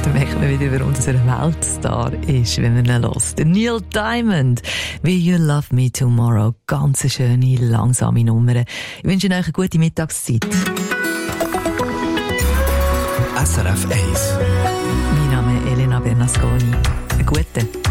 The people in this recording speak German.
Dann merkt man wieder, warum das ein Weltstar ist, wenn man ihn hört. Neil Diamond, Will You Love Me Tomorrow. Ganz eine schöne, langsame Nummer. Ich wünsche euch eine gute Mittagszeit. SRF 1. Mein Name ist Elena Bernasconi. Einen guten.